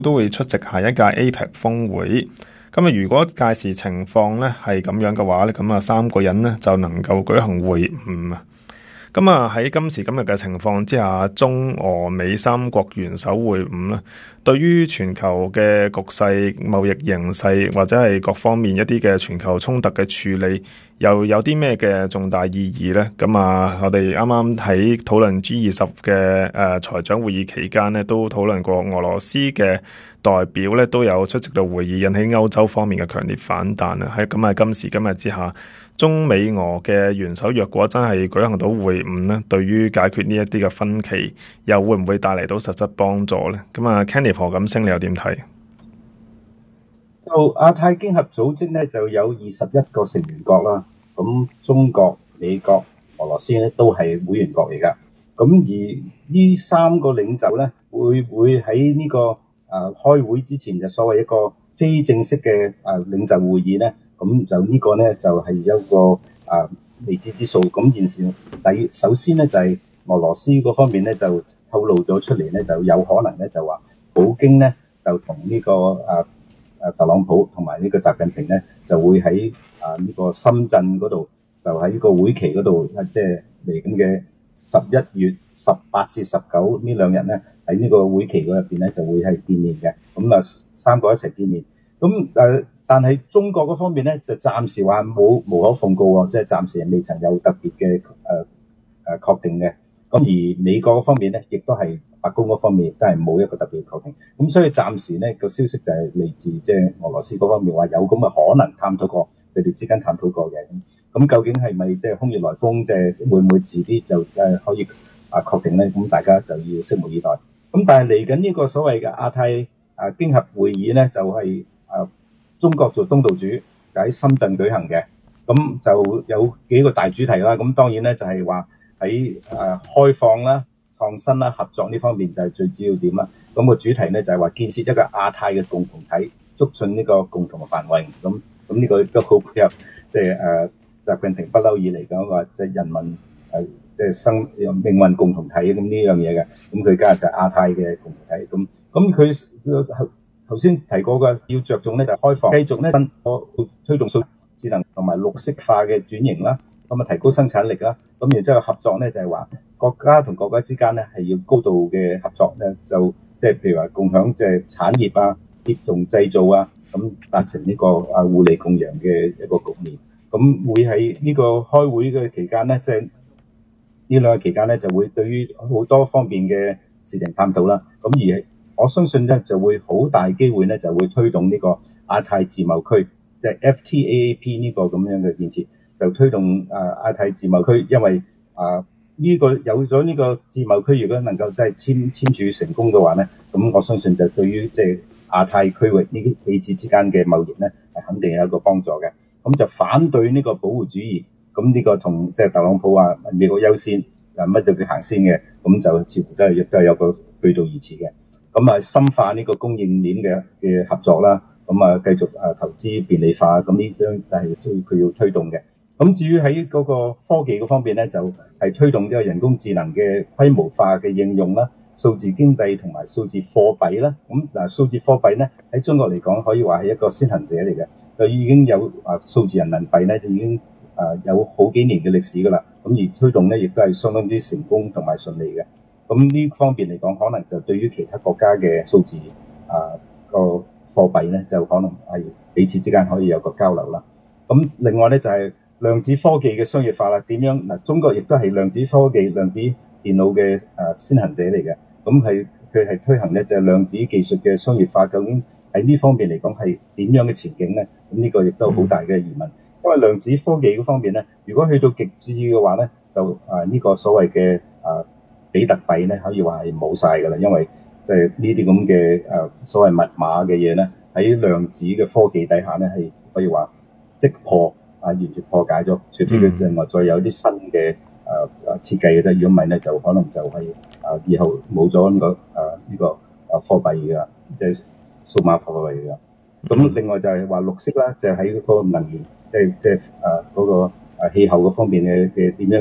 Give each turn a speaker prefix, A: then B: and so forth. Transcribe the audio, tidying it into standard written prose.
A: 都會出席下一屆 APEC 峰會。咁啊，如果屆時情況咧係咁樣嘅話咧，咁啊3個人咧就能夠舉行會晤啊。咁啊喺今時今日嘅情況之下，中俄美3國元首會晤咧，對於全球嘅局勢、貿易形勢或者係各方面一啲嘅全球衝突嘅處理，又有啲咩嘅重大意義呢？咁啊，我哋啱啱喺討論 G20 嘅財長會議期間呢，都討論過俄羅斯嘅代表咧都有出席到會議，引起歐洲方面嘅強烈反彈啊！喺咁啊今時今日之下，中美俄嘅元首若果真係舉行到會晤呢，對於解決呢一啲嘅分歧，又會唔會帶嚟到實質幫助呢？咁啊 Kenny 何錦星你又點睇？
B: 就亞太經合組織咧就有21個成員國啦，咁中國、美國、俄羅斯咧都係會員國嚟㗎。咁而呢3個領袖咧會喺呢個開會之前就所謂一個非正式嘅領袖會議咧，咁就呢個咧就係一個未知之數。咁現時首先咧就係俄羅斯嗰方面咧就透露咗出嚟咧，就有可能咧就話普京咧就同呢個特朗普同埋呢個習近平咧就會喺呢個深圳嗰度，就喺呢個會期嗰度，即係嚟緊嘅11月18至19呢2日咧，喺呢個會期嗰入邊咧就會係見面嘅。咁啊3個一齊見面。咁但係中國嗰方面咧就暫時話無可奉告喎，即係暫時未曾有特別嘅確定嘅。咁而美國嗰方面咧，亦都係白宮嗰方面亦都係冇一個特別確定。咁所以暫時咧個消息就係嚟自即係俄羅斯嗰方面話有咁嘅可能探討過，佢哋之間探討過嘅。咁究竟係咪即係空穴來風，即係會唔會遲啲就可以確定咧？咁大家就要拭目以待。咁但係嚟緊呢個所謂嘅亞太經合會議咧，就係中國做東道主，就喺深圳舉行嘅。咁就有幾個大主題啦。咁當然咧就係話喺開放啦、創新啦、合作呢方面就係最主要點啦。咁個主題咧就係話建設一個亞太嘅共同體，促進呢個共同嘅繁榮。咁呢個都好配合，即係習近平不嬲以嚟講話，即係人民即係命運共同體咁呢樣嘢嘅。咁佢加入就係亞太嘅共同體。咁佢頭先提過嘅要着重咧就係開放，繼續咧推動數字智能同埋綠色化嘅轉型啦。咁啊提高生產力啦。咁然之後合作咧就係話國家同國家之間咧係要高度嘅合作咧，就即係譬如話共享即係產業啊、協同製造啊，咁達成呢個互利共贏嘅一個局面。咁會喺呢個開會嘅期間咧，即係呢兩個期間咧就會對於好多方面嘅事情探討啦。咁而我相信咧就會好大機會咧就會推動呢個亞太自貿區，即係 FTAAP 呢個咁樣嘅建設，就推動亞太自貿區，因為呢個有咗呢個自貿區，如果能夠真係簽署成功嘅話咧，咁我相信就對於即係亞太區域呢啲彼此之間嘅貿易咧係肯定有一個幫助嘅。咁就反對呢個保護主義，咁呢個同即係特朗普話美國優先，乜都佢行先嘅，咁就似乎亦都係有個背道而馳嘅。咁深化呢個供應鏈嘅合作啦，咁繼續投資便利化，咁呢啲係佢要推動嘅。咁至於喺嗰個科技嗰方面咧，就係推動呢個人工智能嘅規模化嘅應用啦，數字經濟同埋數字貨幣啦。咁數字貨幣咧喺中國嚟講可以話係一個先行者嚟嘅，就已經有數字人民幣咧就已經有好幾年嘅歷史㗎啦。咁而推動咧亦都係相當之成功同埋順利嘅。咁呢方面嚟講，可能就對於其他國家嘅數字個貨幣咧，就可能係彼此之間可以有個交流啦。咁另外咧就係量子科技嘅商業化啦。點樣嗱？中國亦都係量子科技、量子電腦嘅先行者嚟嘅。咁佢係推行咧就係量子技術嘅商業化。究竟喺呢方面嚟講係點樣嘅前景咧？咁呢個亦都好大嘅疑問。因為量子科技嗰方面咧，如果去到極致嘅話咧，就呢個所謂嘅比特幣咧，可以話係冇晒㗎啦。因為即係呢啲咁嘅所謂密碼嘅嘢咧，喺量子嘅科技底下咧，係可以話即破完全破解咗，除非佢另外再有啲新嘅設計嘅啫。如果唔係咧，就可能就係以後冇咗呢個貨幣㗎，即係數碼貨幣㗎。咁另外就係話綠色啦，就喺嗰個能源，即係嗰個氣候嗰方面嘅點樣